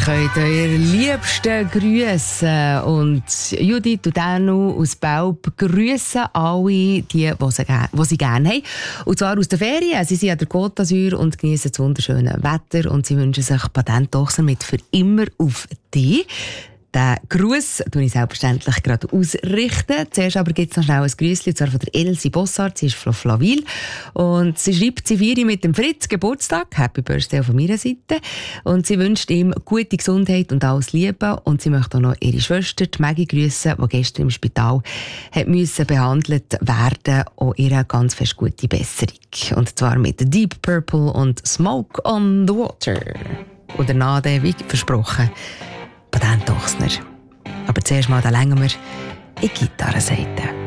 könnt euer Liebsten grüssen. Und Judith und Danu aus Belp grüssen alle, die sie gerne haben. Und zwar aus der Ferien. Sie sind an der Côte d'Azur und genießen das wunderschöne Wetter. Und sie wünschen sich Patentochsen mit «Für immer auf dich». Den Gruß tue ich selbstverständlich gerade ausrichten. Zuerst aber gibt es noch schnell ein Grüßchen, zwar von der Elsie Bossart, sie ist von Flawil. Und sie schreibt, sie feiert mit dem Fritz Geburtstag. Happy Birthday auch von meiner Seite. Und sie wünscht ihm gute Gesundheit und alles Liebe. Und sie möchte auch noch ihre Schwester, die Maggie, grüssen, die gestern im Spital hat müssen behandelt werden. Auch ihr ganz fest gute Besserung. Und zwar mit Deep Purple und Smoke on the Water. Und danach, wie versprochen, Patentochsner. Aber zuerst mal, da längen wir in die Gitarrenseite.